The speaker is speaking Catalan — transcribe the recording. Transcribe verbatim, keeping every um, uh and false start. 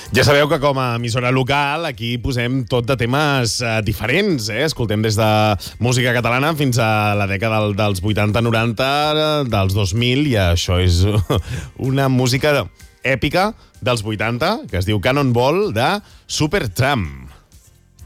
Ja sabeu que com a emissora local aquí posem tot de temes eh, diferents, eh? Escoltem des de música catalana fins a la dècada del, dels vuitanta noranta, dels dos mil, i això és una música èpica dels vuitanta que es diu Cannonball de Supertramp.